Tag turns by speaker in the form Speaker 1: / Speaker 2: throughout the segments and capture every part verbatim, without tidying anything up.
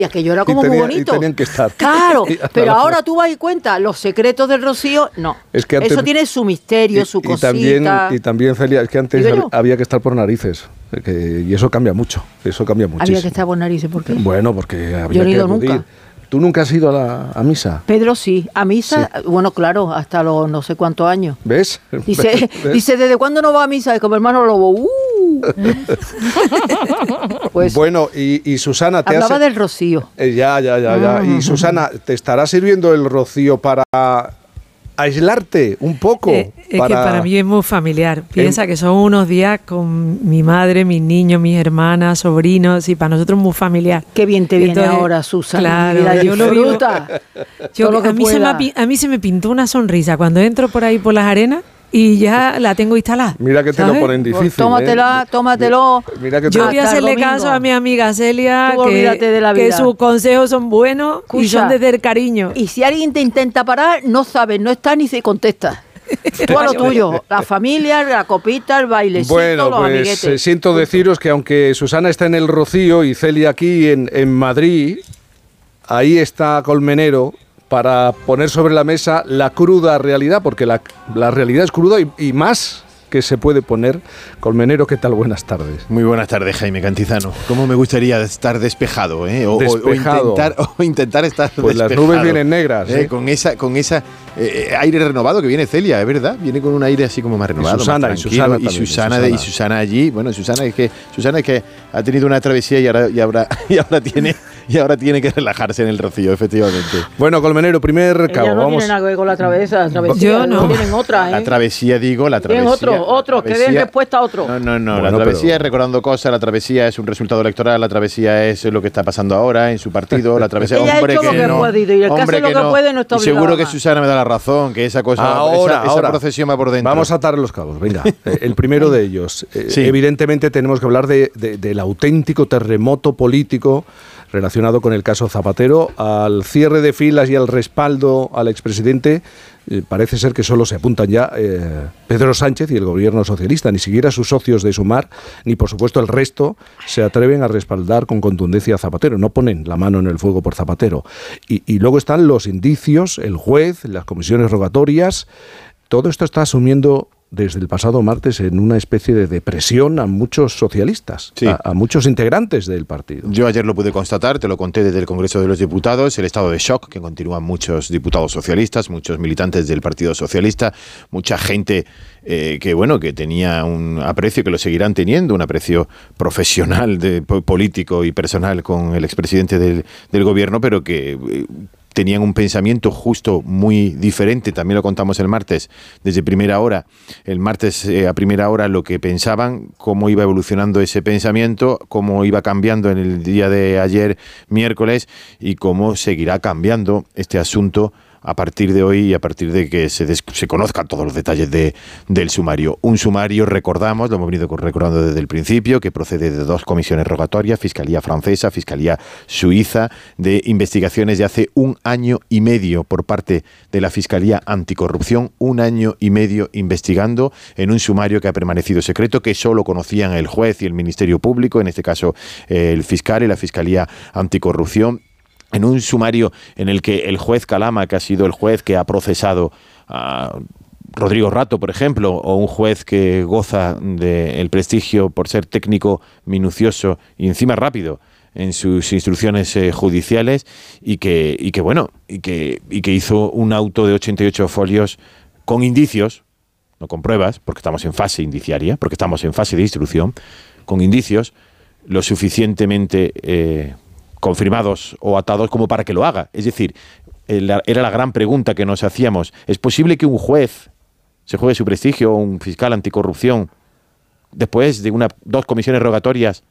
Speaker 1: Y aquello era como
Speaker 2: tenía,
Speaker 1: muy bonito.
Speaker 2: Y tenían que estar.
Speaker 1: Claro, pero ahora tú vas y cuentas los secretos del Rocío, no.
Speaker 2: Es que antes,
Speaker 1: eso tiene su misterio,
Speaker 2: y,
Speaker 1: su
Speaker 2: y
Speaker 1: cosita.
Speaker 2: También, y también, Celia, es que antes hab, había que estar por narices. Que, y eso cambia mucho. Eso cambia muchísimo.
Speaker 1: Había que estar por narices, ¿por qué?
Speaker 2: Bueno, porque había
Speaker 1: Yo no he
Speaker 2: que
Speaker 1: ido
Speaker 2: acudir.
Speaker 1: nunca.
Speaker 2: ¿Tú nunca has ido a, la, a misa?
Speaker 1: Pedro sí, a misa,
Speaker 2: Sí.
Speaker 1: bueno, claro, hasta los no sé cuántos años.
Speaker 2: ¿Ves?
Speaker 1: Dice,
Speaker 2: ¿Ves?
Speaker 1: dice ¿desde cuándo no va a misa? Y como hermano Lobo, ¡uh! Pues
Speaker 2: bueno, y, y Susana... te
Speaker 1: hablaba
Speaker 2: has...
Speaker 1: del rocío.
Speaker 2: Eh, ya, ya, ya, ya. Y Susana, ¿te estará sirviendo el rocío para aislarte un poco?
Speaker 3: Eh, es
Speaker 2: para...
Speaker 3: que para mí es muy familiar. Piensa
Speaker 2: en...
Speaker 3: que son unos días con mi madre, mis niños, mis hermanas, sobrinos, y para nosotros es muy familiar.
Speaker 1: Qué bien te viene
Speaker 3: Entonces,
Speaker 1: ahora, Susana.
Speaker 3: Claro,
Speaker 1: Mira,
Speaker 3: yo lo vivo. Yo,
Speaker 1: lo que
Speaker 3: a, mí se me ha, a mí se me pintó una sonrisa cuando entro por ahí por las arenas y ya la tengo instalada.
Speaker 2: Mira que te
Speaker 3: ¿sabes?
Speaker 2: lo ponen difícil.
Speaker 1: Pues tómatela,
Speaker 2: ¿eh?
Speaker 1: tómatelo.
Speaker 2: Mira que te...
Speaker 3: Yo voy a hacerle caso a mi amiga Celia, que,
Speaker 1: de la vida.
Speaker 3: que sus consejos son buenos. Escucha, y son desde el cariño.
Speaker 1: Y si alguien te intenta parar, no sabes, no está ni se contesta. Tú a lo tuyo, la familia, la copita, el bailecito,
Speaker 2: bueno,
Speaker 1: los
Speaker 2: pues
Speaker 1: amiguetes.
Speaker 2: Eh, siento deciros que aunque Susana está en el Rocío y Celia aquí en, en Madrid, ahí está Colmenero para poner sobre la mesa la cruda realidad, porque la, la realidad es cruda y, y más que se puede poner. Colmenero, ¿qué tal? Buenas tardes.
Speaker 4: Muy buenas tardes, Jaime Cantizano. ¿Cómo me gustaría estar despejado? ¿eh? O,
Speaker 2: despejado.
Speaker 4: O, intentar, o intentar estar
Speaker 2: pues
Speaker 4: despejado.
Speaker 2: Las nubes vienen negras. ¿eh?
Speaker 4: ¿eh? Con esa, con esa eh, aire renovado que viene Celia, ¿es verdad? Viene con un aire así como más renovado.
Speaker 2: Y Susana,
Speaker 4: más
Speaker 2: y Susana,
Speaker 4: y
Speaker 2: también,
Speaker 4: Susana,
Speaker 2: Susana.
Speaker 4: y Susana allí. Bueno, Susana es que Susana es que ha tenido una travesía y ahora, y ahora, y ahora tiene y ahora tiene que relajarse en el Rocío, efectivamente.
Speaker 2: Bueno, Colmenero, primer recado.
Speaker 1: Ella no
Speaker 2: Vamos.
Speaker 1: tiene nada que ver con la travesía. La travesía
Speaker 3: Yo no.
Speaker 1: Tienen otra, ¿eh?
Speaker 4: La travesía, digo, la travesía.
Speaker 1: Tienen otro, otro, que den respuesta a otro.
Speaker 4: No, no, no.
Speaker 2: Bueno,
Speaker 4: la travesía
Speaker 2: pero...
Speaker 4: es recordando cosas, la travesía es un resultado electoral, la travesía es lo que está pasando ahora en su partido, la travesía.
Speaker 1: Ella
Speaker 4: hombre
Speaker 1: ha hecho
Speaker 4: que
Speaker 1: lo que
Speaker 4: no,
Speaker 1: ha podido y el caso
Speaker 4: hombre
Speaker 1: es lo que,
Speaker 4: no.
Speaker 1: puede no está
Speaker 4: Y seguro
Speaker 1: obligado
Speaker 4: que
Speaker 1: más.
Speaker 4: Susana me da la razón, que esa cosa,
Speaker 2: ahora,
Speaker 4: esa, esa
Speaker 2: ahora.
Speaker 4: procesión va por dentro.
Speaker 2: Vamos a atar los cabos, venga. Eh, el primero de ellos. Eh,
Speaker 4: Sí.
Speaker 2: Evidentemente tenemos que hablar de, de, del auténtico terremoto político relacionado con el caso Zapatero. Al cierre de filas y al respaldo al expresidente, eh, parece ser que solo se apuntan ya eh, Pedro Sánchez y el gobierno socialista. Ni siquiera sus socios de Sumar, ni por supuesto el resto, se atreven a respaldar con contundencia a Zapatero. No ponen la mano en el fuego por Zapatero. Y, y luego están los indicios, el juez, las comisiones rogatorias. Todo esto está asumiendo desde el pasado martes en una especie de depresión a muchos socialistas,
Speaker 4: Sí.
Speaker 2: a, a muchos integrantes del partido.
Speaker 4: Yo ayer lo pude constatar, te lo conté desde el Congreso de los Diputados, el estado de shock que continúan muchos diputados socialistas, muchos militantes del Partido Socialista, mucha gente eh, que bueno que tenía un aprecio, que lo seguirán teniendo, un aprecio profesional, de, político y personal con el expresidente del, del gobierno, pero que eh, tenían un pensamiento justo muy diferente. También lo contamos el martes, desde primera hora. El martes eh, a primera hora lo que pensaban, cómo iba evolucionando ese pensamiento, cómo iba cambiando en el día de ayer, miércoles, y cómo seguirá cambiando este asunto a partir de hoy y a partir de que se, des- se conozcan todos los detalles de, del sumario. Un sumario, recordamos, lo hemos venido recordando desde el principio, que procede de dos comisiones rogatorias, Fiscalía Francesa, Fiscalía Suiza, de investigaciones de hace un año y medio por parte de la Fiscalía Anticorrupción, un año y medio investigando en un sumario que ha permanecido secreto, que solo conocían el juez y el Ministerio Público, en este caso eh, el fiscal y la Fiscalía Anticorrupción, en un sumario en el que el juez Calama, que ha sido el juez que ha procesado a Rodrigo Rato, por ejemplo, o un juez que goza del prestigio por ser técnico, minucioso y encima rápido en sus instrucciones eh, judiciales, y que, y que bueno, y que, y que hizo un auto de ochenta y ocho folios con indicios, no con pruebas, porque estamos en fase indiciaria, porque estamos en fase de instrucción, con indicios lo suficientemente eh, confirmados o atados como para que lo haga. Es decir, era la gran pregunta que nos hacíamos. ¿Es posible que un juez se juegue su prestigio, o un fiscal anticorrupción, después de una, dos comisiones rogatorias,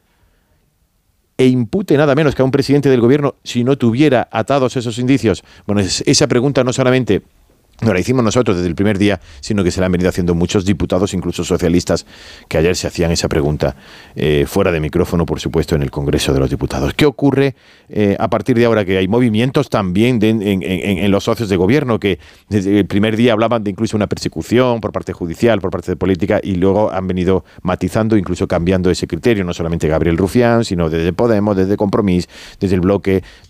Speaker 4: e impute nada menos que a un presidente del gobierno si no tuviera atados esos indicios? Bueno, es, esa pregunta no solamente no la hicimos nosotros desde el primer día, sino que se la han venido haciendo muchos diputados, incluso socialistas, que ayer se hacían esa pregunta, eh, fuera de micrófono, por supuesto, en el Congreso de los Diputados. ¿Qué ocurre eh, a partir de ahora? Que hay movimientos también de, en, en, en los socios de gobierno, que desde el primer día hablaban de incluso una persecución por parte judicial, por parte de política, y luego han venido matizando, incluso cambiando ese criterio, no solamente Gabriel Rufián, sino desde Podemos, desde Compromís, desde el bloque,